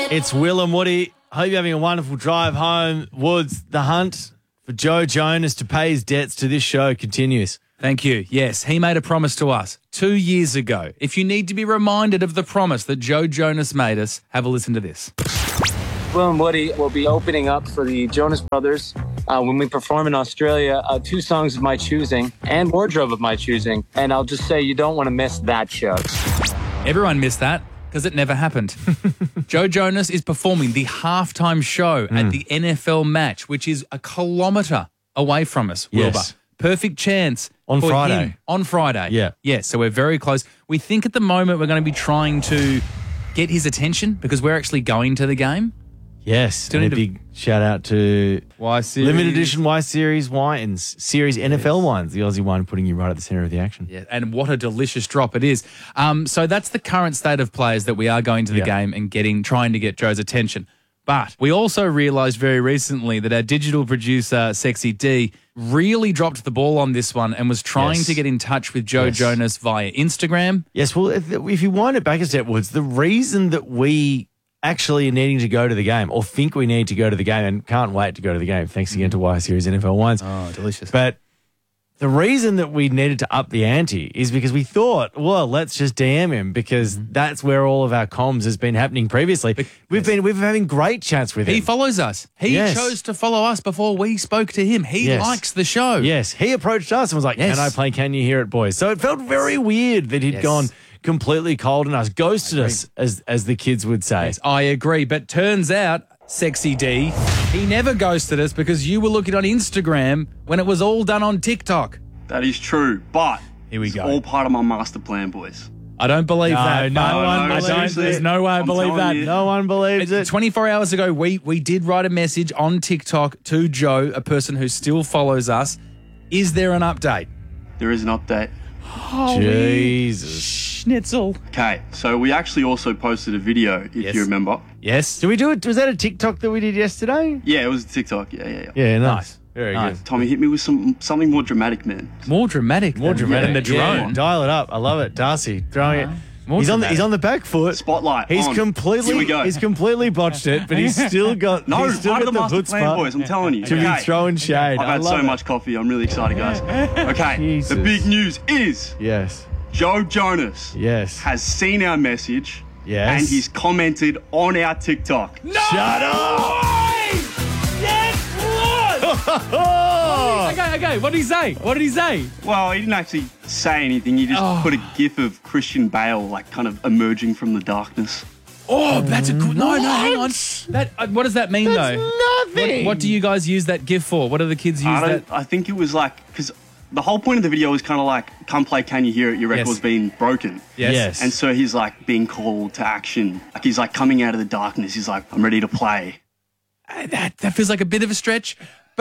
It's Will and Woody. Hope you're having a wonderful drive home. Woods, the hunt for Joe Jonas to pay his debts to this show continues. Thank you. Yes, he made a promise to us 2 years ago. If you need to be reminded of the promise that Joe Jonas made us, have a listen to this. Will and Woody will be opening up for the Jonas Brothers when we perform in Australia, 2 songs of my choosing and wardrobe of my choosing. And I'll just say you don't want to miss that show. Everyone missed that because it never happened. Joe Jonas is performing the halftime show at the NFL match, which is a kilometre away from us, Wilbur. Yes. Perfect chance On for Friday. him on Friday. Yeah. Yeah, so we're very close. We think at the moment we're going to be trying to get his attention because we're actually going to the game. Yes. Do you And a need to- big shout out to Y Series. limited edition Y Series wines, Series NFL wines, the Aussie wine putting you right at the centre of the action. Yeah, and what a delicious drop it is. So that's the current state of players that we are going to the game and trying to get Joe's attention. But we also realised very recently that our digital producer, Sexy D, really dropped the ball on this one and was trying to get in touch with Joe Jonas via Instagram. Yes, well, if you wind it back a step, Woods, the reason that we actually are needing to go to the game or think we need to go to the game and can't wait to go to the game, thanks again to Y Series NFL wines. Oh, delicious. But the reason that we needed to up the ante is because we thought, well, let's just DM him because that's where all of our comms has been happening previously. We've been having great chats with him. He follows us. He chose to follow us before we spoke to him. He likes the show. Yes, he approached us and was like, can I play Can You Hear It, boys? So it felt very weird that he'd gone completely cold on us, ghosted us, as the kids would say. Yes, I agree. But turns out, Sexy D, he never ghosted us because you were looking on Instagram when it was all done on TikTok. That is true, but Here we it's go. all part of my master plan, boys. I don't believe that. seriously. There's no way I I'm believe that. telling you. No one believes it. 24 hours ago, we did write a message on TikTok to Joe, a person who still follows us. Is there an update? There is an update. Jesus. Schnitzel. Okay, so we actually also posted a video, if you remember. Yes. Did we do it? Was that a TikTok that we did yesterday? Yeah, it was TikTok. Yeah. Yeah, nice. Very Nice. good. Tommy, hit me with something more dramatic, man. More dramatic. More dramatic. than the drone. Yeah, dial it up. I love it. Darcy throwing it. More He's dramatic. on the back foot. Spotlight He's on. completely Here we go. he's completely botched it, but he's still got No, still part of got the master plan, chutzpah boys. I'm telling you. to be throwing shade. I've I had love so it. much coffee. I'm really excited, guys. Okay, Jesus. the big news is Yes. Joe Jonas Yes. has seen our message Yes. and he's commented on our TikTok. Shut up! Okay. What did he say? Well, he didn't actually say anything. He just put a gif of Christian Bale, like, kind of emerging from the darkness. Oh, that's a good... No, hang on. What does that mean, though? Nothing. What do you guys use that GIF for? What do the kids use that? I think it was like, because the whole point of the video was kind of like, come play Can You Hear It? Your record's been broken. Yes. And so he's like being called to action. Like he's like coming out of the darkness. He's like, I'm ready to play. That feels like a bit of a stretch. But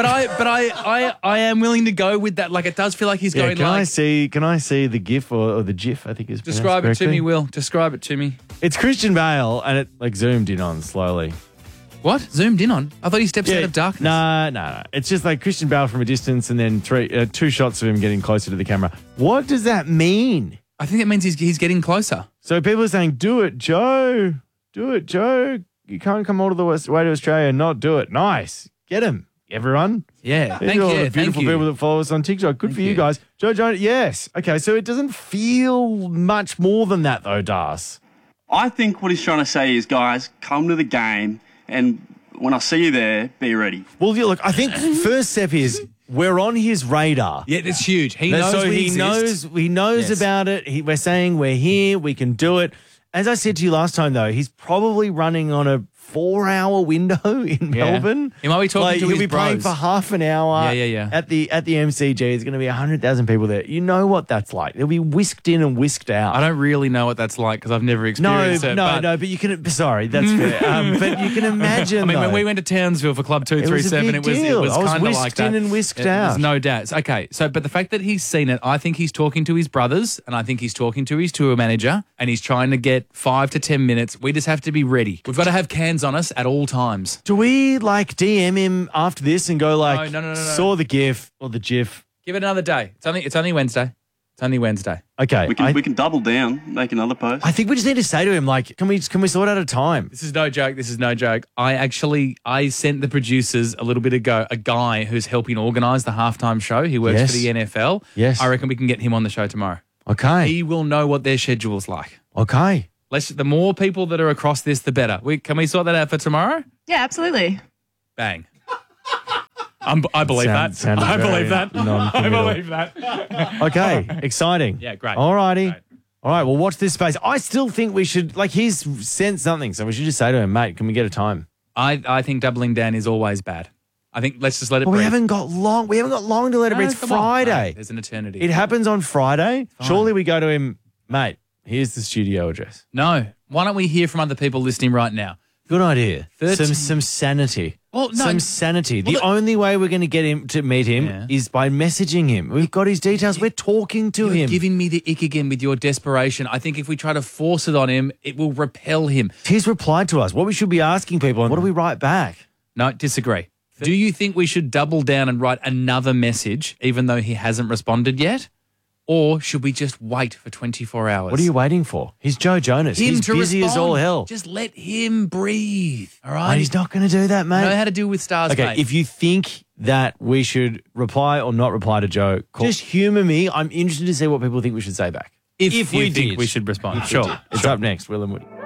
I am willing to go with that. Like, it does feel like he's going Can I like... see the GIF or the GIF? I think is Describe it to me, Will. Describe it to me. It's Christian Bale, and it like zoomed in on slowly. What? Zoomed in on? I thought he steps out of darkness. No. It's just like Christian Bale from a distance, and then 2 shots of him getting closer to the camera. What does that mean? I think it means he's getting closer. So people are saying, "Do it, Joe. Do it, Joe. You can't come all the way to Australia and not do it." Nice. Get him, everyone. Yeah. These are all the beautiful people that follow us on TikTok. Good for you guys. Joe Jonas, yes. Okay, so it doesn't feel much more than that, though, Das. I think what he's trying to say is, guys, come to the game, and when I see you there, be ready. Well, yeah, look, I think first step is we're on his radar. Yeah, it's huge. He knows we exist. He knows Yes. about it. We're saying we're here. We can do it. As I said to you last time, though, he's probably running on a 4-hour window in Melbourne. He might be talking to he'll his be playing bros. for half an hour. Yeah. At the MCG, there's going to be 100,000 people there. You know what that's like. They'll be whisked in and whisked out. I don't really know what that's like because I've never experienced it. But you can. Sorry, that's fair. But you can imagine. I mean, when though, we went to Townsville for Club 237, it was it was I was kind of whisked like that. in and whisked There's out. no doubt. Okay, but the fact that he's seen it, I think he's talking to his brothers, and I think he's talking to his tour manager, and he's trying to get 5 to 10 minutes. We just have to be ready. We've got to have cans on us at all times. Do we like DM him after this and go like, No. saw the GIF or the GIF? Give it another day. It's only Wednesday. It's only Wednesday. Okay. We can double down, make another post. I think we just need to say to him, like, can we sort out a time? This is no joke. This is no joke. I sent the producers a little bit ago a guy who's helping organise the halftime show. He works for the NFL. Yes. I reckon we can get him on the show tomorrow. Okay. He will know what their schedule's like. Okay. The more people that are across this, the better. Can we sort that out for tomorrow? Yeah, absolutely. Bang. I believe that. I believe that. I believe that. Okay. Exciting. Yeah, great. All righty. Great. All right. Well, watch this space. I still think we should, like, he's sent something, so we should just say to him, mate, can we get a time? I think doubling down is always bad. I think let's just let it But breathe. we haven't got long. We haven't got long to let it breathe. It's Come on, Friday. mate. There's an eternity. It happens on Friday. Surely we go to him, mate, here's the studio address. No. Why don't we hear from other people listening right now? Good idea. 13. Some sanity. Well, no. Some sanity. Well, the only way we're going to get him to meet him Yeah. is by messaging him. We've got his details. We're talking to You're him. giving me the ick again with your desperation. I think if we try to force it on him, it will repel him. He's replied to us. What we should be asking people, and what do we write back? No, disagree. Do you think we should double down and write another message even though he hasn't responded yet? Or should we just wait for 24 hours? What are you waiting for? He's Joe Jonas. Him He's to busy as respond. all hell. Just let him breathe, all right? Mate, he's not going to do that, mate. Know how to deal with stars, Okay, mate. if you think that we should reply or not reply to Joe, just humour me. I'm interested to see what people think we should say back. if we you think did. we should respond. Sure. It's up next, Will and Woody.